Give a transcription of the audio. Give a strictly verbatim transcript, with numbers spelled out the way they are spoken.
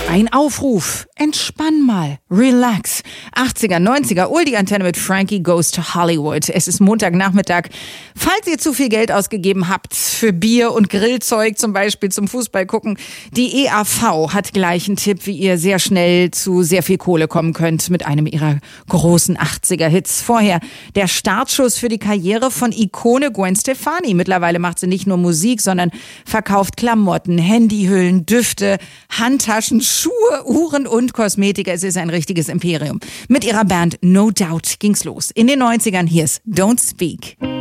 Ein Aufruf. Entspann mal. Relax. achtziger, neunziger, Ul die Antenne mit Frankie Goes to Hollywood. Es ist Montagnachmittag. Falls ihr zu viel Geld ausgegeben habt für Bier und Grillzeug, zum Beispiel zum Fußball gucken, die E A V hat gleich einen Tipp, wie ihr sehr schnell zu sehr viel Kohle kommen könnt mit einem ihrer großen achtziger-Hits. Vorher der Startschuss für die Karriere von Ikone Gwen Stefani. Mittlerweile macht sie nicht nur Musik, sondern verkauft Klamotten, Handyhüllen, Düfte, Handtaschen, Schuhe, Uhren und Kosmetika. Es ist ein richtiges Imperium. Mit ihrer Band No Doubt ging's los. In den neunzigern, hier ist Don't Speak.